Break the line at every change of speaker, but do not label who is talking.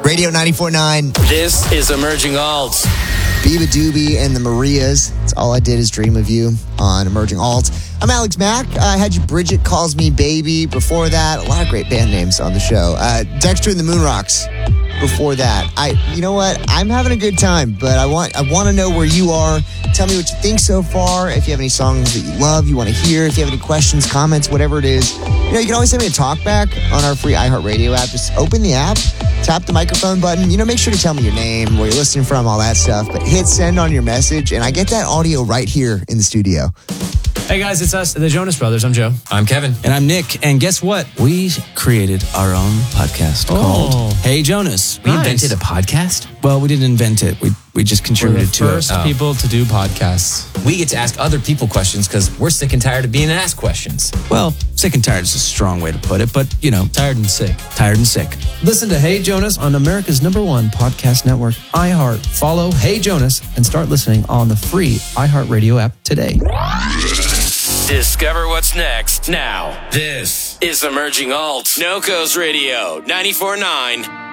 Radio 94.9.
This is Emerging Alts.
Biba Doobie and the Marias. That's All I Did Is Dream of You on Emerging Alts. I'm Alex Mack. I had you Bridget Calls Me Baby. Before that, a lot of great band names on the show. Dexter and the Moonrocks. Before that, you know what? I'm having a good time, but I want to know where you are. Tell me what you think so far. If you have any songs that you love, you want to hear. If you have any questions, comments, whatever it is, you can always send me a talkback on our free iHeartRadio app. Just open the app, tap the microphone button. Make sure to tell me your name, where you're listening from, all that stuff. But hit send on your message, and I get that audio right here in the studio.
Hey guys, it's us, the Jonas Brothers. I'm Joe.
I'm Kevin.
And I'm Nick. And guess what? We created our own podcast called Hey Jonas.
We invented a podcast?
Well, we didn't invent it. We just contributed to it.
We're the first people to do podcasts.
We get to ask other people questions because we're sick and tired of being asked questions.
Well, sick and tired is a strong way to put it, but
tired and sick.
Tired and sick.
Listen to Hey Jonas on America's #1 podcast network, iHeart. Follow Hey Jonas and start listening on the free iHeartRadio app today.
Discover what's next now. This is Emerging Alts. Nocos Radio 94.9.